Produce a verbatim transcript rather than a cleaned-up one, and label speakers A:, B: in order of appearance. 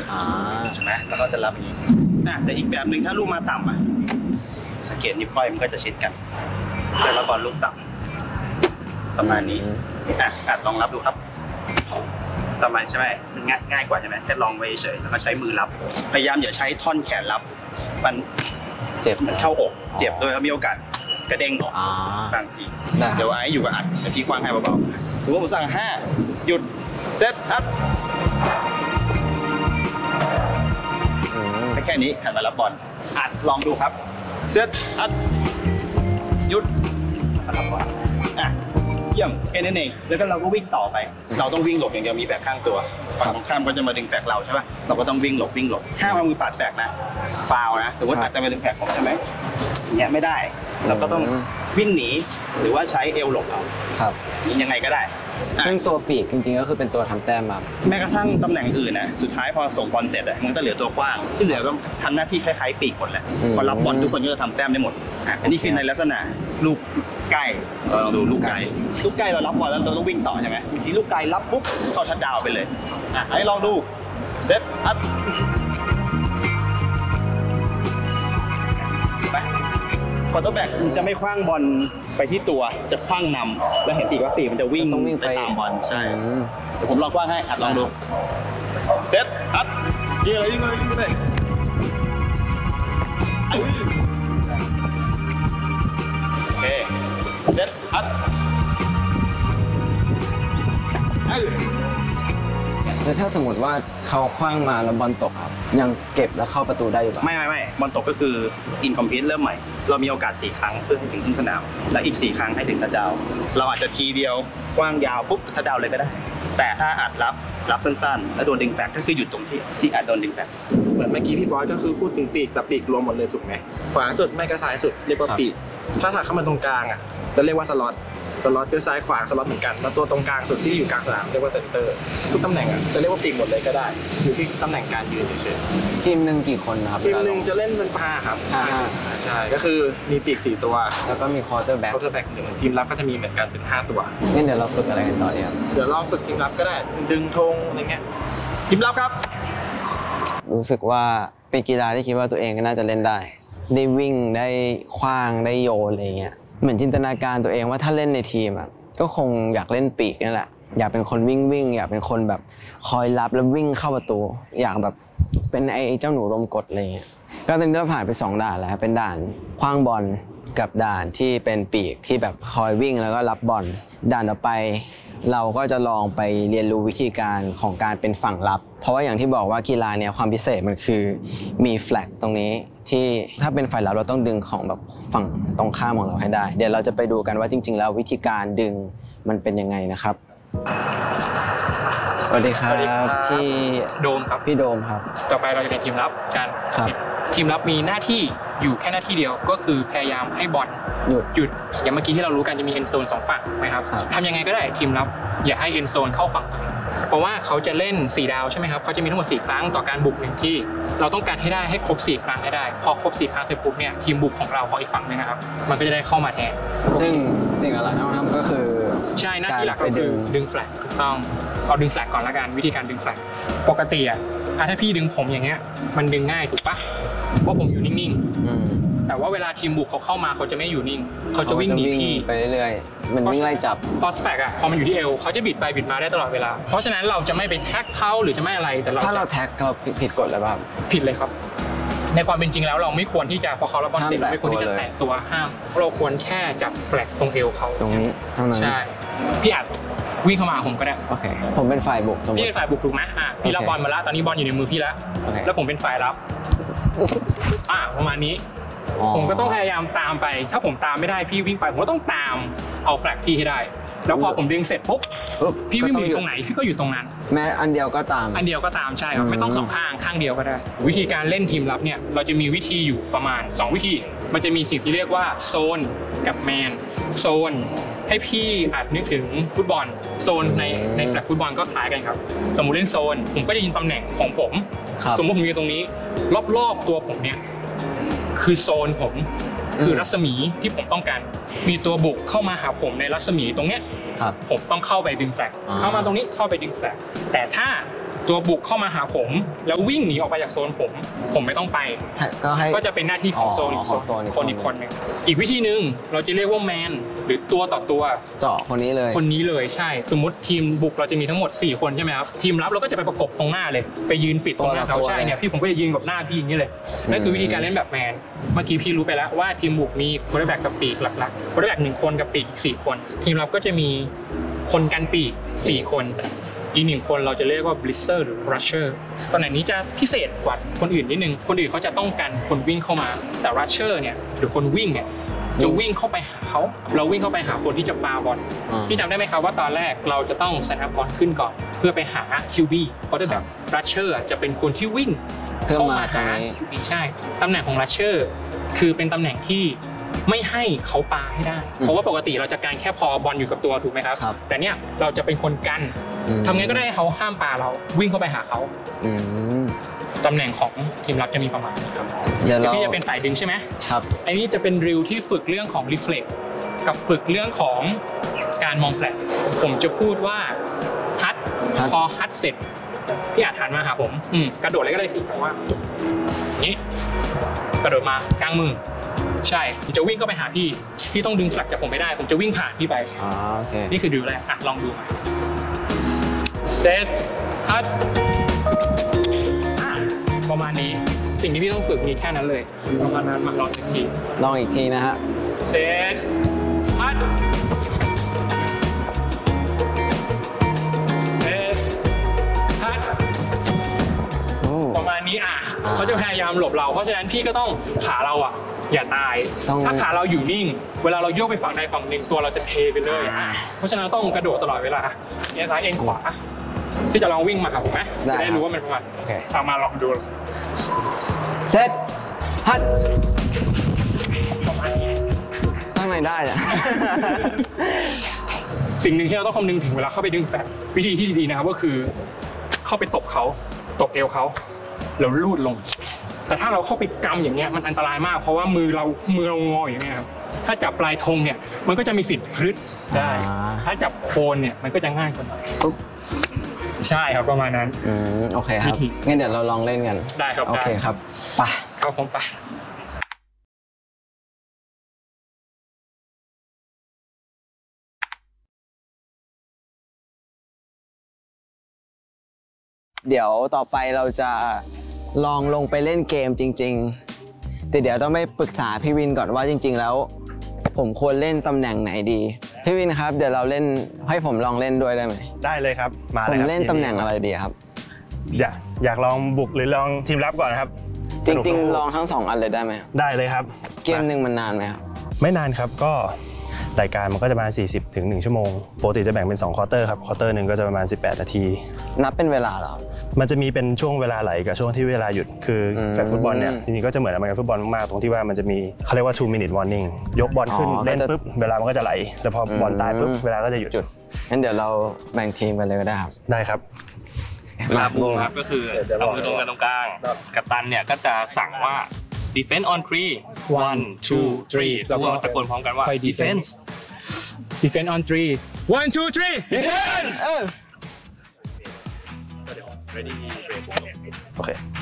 A: ใช่ไหมแล้วก็จะรับอย่างนี้นะแต่อีกแบบหนึ่งถ้าลูกมาต่ำอ่ะสังเกตนิ้วก้อยมันก็จะชิดกันเพื่อรับบอลลูกต่ำประมาณนี้อ่ะอาจลองรับดูครับประมาณใช่ไหมมันง่ายง่ายกว่าใช่ไหมแค่ลองไว้เฉยแล้วก็ใช้มือรับพยายามอย่าใช้ท่อนแขนรับมัน
B: เจ็บ
A: มันเข้าอกเจ็บด้วยแล้วมีโอกาสกระเด้งออกบางทีเดี๋ยวไอ้อยู่กับอัดเดี๋ยวพี่คว้างให้เบาๆถือว่าผมสั่งห้าหยุดเซตอัพแค่นี้หันมารับบอลอัดลองดูครับเซตอัดหยุดมารับบอลอ่ะเยี่ยมแค่นั้นเองแล้วก็เราก็วิ่งต่อไปเราต้องวิ่งหลบอย่างเดียวมีแบกข้างตัวฝั่งตรงข้ามก็จะมาดึงแบกเราใช่ป่ะเราก็ต้องวิ่งหลบวิ่งหลบห้ามเอามือปัดแบกนะฟาวนะสมมติอาจจะมาดึงแบกผมใช่ไหมอย่างเงี้ยไม่ได้เราก็ต้องวิ่งหนีหรือว่าใช้เอวหลบเอา
B: ครับ
A: ยังไงก็ได้
B: ซึ่งตัวปีกจริงๆก็คือเป็นตัวทำแต้มมา
A: แม้กระทั่งตำแหน่งอื่นนะสุดท้ายพอส่งบอลเสร็จมันก็เหลือตัวกว้างที่เหลือก็ทำหน้าที่คล้ายๆปีกหมดแหละพอรับบอลทุกคนก็จะทำแต้มได้หมดอันนี้คือในลักษณะลูกไก่เราดูลูกไก่ลูกไก่เรารับบอลแล้วเราต้องวิ่งต่อใช่ไหมทีลูกไก่รับปุ๊บเข้าชัดดาวไปเลยอ่ะให้ลองดูเด็ดอัดไปคอร์เตอร์แบ็กมันจะไม่คว้างบอลไปที่ตัวจะคว้างนำแล้วเห็นปีกว่าปีกมันจะวิ่งไปตามบอลใช่เดี๋ยวผมลองคว้างให้อัดลองดูเซตอัดยิงเลยยิงเลยยิงเลยโอเคเซตอัด
B: แล้วถ้าสมมติว่าเขาคว้างมาแล้วบอลตกครับยังเก็บแล้วเข้าประตูได้อยู่ป่ะ
A: ไม่ไม่ไม่บอลตกก็คืออินคอมพลีทเริ่มใหม่เรามีโอกาสสี่ครั้งเพื่อให้ถึงครึ่งสนามและอีกสี่ครั้งให้ถึงทัชดาวน์เราอาจจะทีเดียวกว้างยาวปุ๊บทัชดาวน์เลยก็ได้แต่ถ้าอัดรับรับสั้นๆแล้วโดนดึงแฟกก็คือหยุดตรงที่ที่อัดโดนดึงแฟก
C: เหมือนเมื่อกี้พี่บอสก็คือพูดถึงปีกแต่ปีกรวมหมดเลยถูกไหมขวาสุดไม่ก็ซ้ายสุดเรียกว่าปีกถ้าถักเข้ามาตรงกลางอ่ะจะเรียกว่าสล็อตสล็อตคือซ้ายขวาสล็อตเหมือนกันแล้วตัวตรงกลางสุดที่อยู่กลางสนามเรียกว่าเซนเตอร์ทุกตำแหน่งอ่ะจะเรียกว่าปีกหมดเลยก็ได้อยู่ที่ตำแหน่งการยืนเฉย
B: ๆทีมหนึ่งกี่คนครับ
C: ทีมหนึ่งจะเล่นเป็นห้าครับห้าใช่ก็คือมีปีกสี่ตัว
B: แล้วก็มีควอเตอร์แบ็ก
C: ควอเตอร์แบ็กหนึ่งทีมรับก็จะมีเหมือนกันเป็นห้าตัว
B: นี่เดี๋ยวเราฝึกอะไรกันต่อเนี่ย
C: เดี๋ยวลองฝึกทีมรับก็ได้ดึงธงอะไรเงี้ยทีมรับครับ
B: รู้สึกว่าเป็นกีฬาที่คิดว่าตัวเองก็น่าจะเล่นได้ได้วิ่งได้คว้างได้โยนอะไรเงี้ยเหมือนจินตนาการตัวเองว่าถ้าเล่นในทีมอ่ะก็คงอยากเล่นปีกนั่นแหละอยากเป็นคนวิ่งวิ่งอยากเป็นคนแบบคอยรับแล้ววิ่งเข้าประตูอยากแบบเป็นไอ้เจ้าหนูลมกดอะไรเงี้ยก็ตอนนี้เราผ่านไปสองด่านแล้วเป็นด่านคว้างบอลกับด่านที่เป็นปีกที่แบบคอยวิ่งแล้วก็รับบอลด่านต่อไปเราก็จะลองไปเรียนรู้วิธีการของการเป็นฝั่งรับเพราะว่าอย่างที่บอกว่ากีฬาเนี่ยความพิเศษมันคือมีแฟลกตรงนี้ที่ถ้าเป็นฝ่ายรับเราต้องดึงของแบบฝั่งตรงข้ามของเราให้ได้เดี๋ยวเราจะไปดูกันว่าจริงๆแล้ววิธีการดึงมันเป็นยังไงนะครับสวัสดีครับพี่
D: โดมครับ
B: พี่โดมครับ
D: ต่อไปเราจะเป็นทีมรับกันทีมรับมีหน้าที่อยู่แค่หน้าที่เดียวก็คือพยายามให้บอล
B: หยุด
D: หยุดอย่างเมื่อกี้ที่เรารู้กันจะมีเอ็นโซนสองฝั่งนะครับทำยังไงก็ได้ทีมรับอย่าให้เอ็นโซนเข้าฝั่งเพราะว่าเขาจะเล่นสี่ดาวใช่ไหมครับเขาจะมีทั้งหมดสี่ครั้งต่อการบุกหนึ่งที่เราต้องการให้ได้ให้ครบสี่ครั้งให้ได้พอครบสี่ครั้งเสร็จปุ๊บเนี่ยทีมบุกของเราพออีกฝั่งนึงนะครับมันก็จะได้เข้ามาแทน
B: ซึ่งสิ่งหลักๆนะครับก็คือ
D: ใช่หน้าที่หลักก็คือดึงแฟลกถูกต้องเอาดึงแฟลกก่อนละกันวิธีการดึงแฟลกปกติอ่ะถ้าพี่ดึงผมอย่างเงี้ยมันดึงง่ายถูกปะเพราะผมอยู่นิ่งๆแต่ว่าเวลาทีมบุกเขาเข้ามาเขาจะไม่อยู่นิ่งเขาจะวิ่งหนีพี่
B: ไปเรื่อยๆมันวิ่งไล่จับ
D: พอสแต็กอ่ะพอมันอยู่ที่เอวเขาจะบิดไปบิดมาได้ตลอดเวลาเพราะฉะนั้นเราจะไม่ไปแท็กเขาหรือจะไม่อะไรแต่เรา
B: ถ้าเราแท็กเราผิดกฎหรือเปล่า
D: ผิดเลยครับในความเป็นจริงแล้วเราไม่ควรที่จะพอเขารับบอลเสร็จไม่ควรที่จะแตะตัวห้ามเราควรแค่จับแฟลกตรงเอวเขา
B: ตรงนี้เท่านั้น
D: ใช่พี่อาจวิ่งเข้ามาผมก็ได้
B: โอเคผมเป็นฝ่ายบุก
D: พี่เป็นฝ่ายบุกถูกไหมอ่ะพี่รับบอลมาแล้วตอนนี้บอลอยู่ในมือพี่แล้วแล้วผมเป็นฝ่ายรับอ่ะประมาณนี้ผมก็ต้องพยายามตามไปถ้าผมตามไม่ได้พี่วิ่งไปผมก็ต้องตามเอาแฟลกพี่ให้ได้แล้วพอผมดึงเสร็จปุ๊บพี่วิ่งอยู่ตรงไหนพี่ก็อยู่ตรงนั้น
B: แม้อันเดียวก็ตาม
D: อันเดียวก็ตามใช่ครับไม่ต้องสองข้างข้างเดียวก็ได้วิธีการเล่นทีมรับเนี่ยเราจะมีวิธีอยู่ประมาณสองวิธีมันจะมีสิ่งที่เรียกว่าโซนกับแมนโซนให้พี่อาจนึกถึงฟุตบอลโซนในในแฟลกฟุตบอลก็คล้ายกันครับสมมุติเล่นโซนผมก็จะยิงตำแหน่งของผมสมมติผมยืนตรงนี้รอบๆตัวผมเนี่ยคือโซนผมคือรัศมีที่ผมต้องการมีตัวบุกเข้ามาหาผมในรัศมีตรงเนี้ยผมต้องเข้าไปดึงแฟลกเข้ามาตรงนี้เข้าไปดึงแฟลกแต่ถ้าตัวบุกเข้ามาหาผมแล้ววิ่งหนีออกไปจากโซนผมผมไม่ต้องไป
B: ก็ให้
D: ก็จะเป็นหน้าที่ของ
B: อ๋อ
D: โซนอีก
B: ของโซนอีก
D: คนอีกคนหนึ่งอีกวิธีหนึ่งเราจะเรียกว่าแมนหรือตัวต่อตัว
B: เจาะคนนี้เลย
D: คนนี้เลยใช่สมมติทีมบุกเราจะมีทั้งหมดสี่คนใช่ไหมครับทีมรับเราก็จะไปประกบตรงหน้าเลยไปยืนปิดตรงหน้าเขาใช่เนี่ยพี่ผมก็จะยืนกับหน้าพี่อย่างนี้เลยนั่นคือวิธีการเล่นแบบแมนเมื่อกี้พี่รู้ไปแล้วว่าทีมบุกมีโค้ชแบ็กกับปีกหลักๆโค้ชแบ็กหนึ่งคนกับปีกอีกสี่คนทีมรับก็จะมีคนกันปีกสี่คนอีกหนึ่งคนเราจะเรียกว่า blitzer หรือ rusher ตำแหน่งนี้จะพิเศษกว่าคนอื่นนิดนึงคนอื่นเขาจะต้องการคนวิ่งเข้ามาแต่ rusher เนี่ยหรือคนวิ่งเนี่ยจะวิ่งเข้าไปหาเขาเราวิ่งเข้าไปหาคนที่จะปาบอล
B: อ่า
D: พี่จำได้ไหมครับว่าตอนแรกเราจะต้อง set up บอลขึ้นก่อนเพื่อไปหา คิว บี เพราะแบบ rusher จะเป็นคนที่วิ่ง
B: เพื่อ
D: เข้า
B: มา
D: มา
B: ตรง
D: หา
B: นี้
D: คิว บี ใช่ตำแหน่งของ rusher คือเป็นตำแหน่งที่ไม่ให้เขาปาให้ได้ เพราะว่าปกติเราจะการแค่พอบอลอยู่กับตัวถูกไหมครับ
B: ครับ
D: แต่เนี่ยเราจะเป็นคนกัน
B: อืม
D: ทำไงก็ได้ให้เขาห้ามปาเราวิ่งเข้าไปหาเขา
B: อืม
D: ตำแหน่งของทีมรับจะมีประมาณนี้ครับ
B: เดี๋ยว
D: เดี๋ยว
B: เรา
D: พี่จะเป็นฝ่ายดึงใช่ไหม
B: ครับ
D: อันนี้จะเป็นริวที่ฝึกเรื่องของ reflex กับฝึกเรื่องของการมองแฟลชผมจะพูดว่าฮัท
B: ฮัท
D: พอฮัทเสร็จพี่อาจหันมาหาผมอืมกระโดดอะไรก็ได้พี่แต่ว่านี้กระโดดมากลางมือใช่ผมจะวิ่งเข้าไปหาพี่พี่ต้องดึงแฟลชจากผมไม่ได้ผมจะวิ่งผ่านพี่ไป
B: อ๋อโอเค
D: นี่คือดิวแรกอ่ะลองดูเซตฮัทอ่ะประมาณนี้สิ่งที่พี่ต้องฝึกมีแค่นั้นเลยประมาณนั้นมาลองอีกที
B: ลองอีกทีนะฮะ
D: เซตฮัทเซตฮัท
B: โอ้
D: ประมาณนี้อ่ะ
B: อ่า
D: เขาจะพยายามหลบเรา เพราะฉะนั้นพี่ก็ต้องขาเราอ่ะอย่าตาย
B: ต้อง
D: ถ้าขาเราอยู่นิ่ง เวลาเราโยกไปฝั่งใดฝั่งหนึ่งตัวเราจะเทไปเลย
B: อ่า
D: อ่ะเพราะฉะนั้นต้องกระโดดตลอดเวลาเอ็นซ้ายเอ็นขวาพี่จะลองวิ่งมาหาผมไหม
B: ได้
D: จะได้รู้ว่ามันประมาณ
B: โอเค
D: เอามาลองดู
B: เซตฮัท
D: ประมาณนี้
B: ทำไมได้อะ
D: สิ่งหนึ่งที่เราต้องคำนึงถึงเวลาเข้าไปดึงแฟลชวิธีที่ดีๆนะครับก็คือเข้าไปตบเขาตบเอวเขาแล้วลูดลง แต่ถ้าเราเข้าไปกำอย่างเงี้ยมันอันตรายมากเพราะว่ามือเรามือเรางออย่างเงี้ยครับถ้าจับปลายธงเนี่ยมันก็จะมีสิทธิ์พลึดได้
B: อ่า
D: ถ้าจับโคนเนี่ยมันก็จะง่ายกว่าหน่อย
B: ปุ๊บ
D: ใช่ครับประมาณนั้น
B: อืมโอเคครับ
D: วิธี
B: งั้นเดี๋ยวเราลองเล่นกัน
D: ได้ครับ
B: โอ
D: ได้
B: เคครับไป
D: เข้าผมไป
B: เดี๋ยวต่อไปเราจะลองลงไปเล่นเกมจริงๆ แต่เดี๋ยวต้องไปปรึกษาพี่วินก่อนว่าจริง ๆ แล้ว ผมควรเล่นตำแหน่งไหนดี พี่วินครับ เดี๋ยวเราเล่นให้ผมลองเล่นด้วยได้ไหม
E: ได้เลยครับ มา
B: ผ
E: เลย
B: ม
E: ครับ
B: เล่นตำแหน่งอะไรดีครับ
E: อยากอยากลองบุกหรือลองทีมรับก่อนครับ
B: จ
E: สนุก
B: ริง
E: ทั้
B: ๆ
E: คู่
B: ลองทั้งสองอันเลยได้ไหมครับ
E: ได้เลยครับ
B: เกมหนึ่งมันนานไหมครับ
E: ไม่นานครับก็รายการมันก็จะประมาณสี่สิบถึงหนึ่งชั่วโมงปกติจะแบ่งเป็นสองควอเตอร์ครับควอเตอร์หนึ่งก็จะประมาณสิบแปดนาที
B: นับเป็นเวลาเหรอครับ
E: มันจะมีเป็นช่วงเวลาไหลกับช่วงที่เวลาหยุดคืออ
B: ม
E: แบบฟุตบอลเนี่ยจริงๆก็จะเหมือนอเมริกันฟุตบอลมากๆตรงที่ว่ามันจะมีเขาเรียกว่า two minute warning ยกบอลขึ้น
B: อ๋อ
E: เล่น
B: ก็จะ
E: ปุ๊บเวลามันก็จะไหลแล้วพอบอลตายปุ๊บ
B: อืม
E: เวลาก็จะหยุด
B: จุดงั้นเดี๋ยวเราแบ่งทีมกันเลยก็ได้ครับ
E: ได้ครับ
A: ครับบูมครับก็คือเอามือตรงกันตรงกลางกัปตันเนี่ยก็จะสั่งว่า defense on three one two three แล้วก็ตะโกนพร้อมกันว่า
D: ค่อย defense
A: defense
D: defense on three one two three defense
B: เออ
E: โอเค